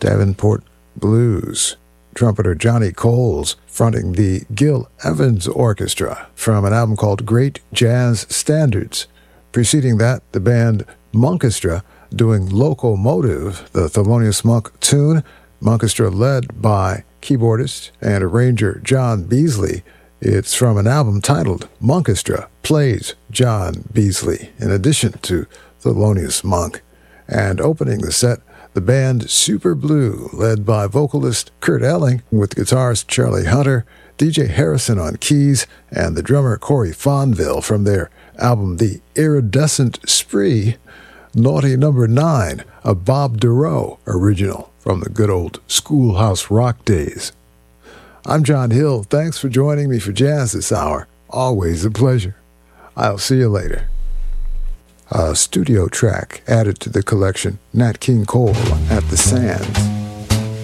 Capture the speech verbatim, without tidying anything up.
Davenport Blues. Trumpeter Johnny Coles fronting the Gil Evans Orchestra from an album called Great Jazz Standards. Preceding that, the band Monkestra doing Locomotive, the Thelonious Monk tune. Monkestra led by keyboardist and arranger John Beasley. It's from an album titled Monkestra Plays John Beasley, in addition to Thelonious Monk. And opening the set, the band Super Blue, led by vocalist Kurt Elling, with guitarist Charlie Hunter, D J Harrison on keys, and the drummer Corey Fonville from their album The Iridescent Spree, Naughty Number Nine, a Bob Dorough original from the good old Schoolhouse Rock days. I'm John Hill. Thanks for joining me for Jazz this hour. Always a pleasure. I'll see you later. A studio track added to the collection, Nat King Cole at the Sands.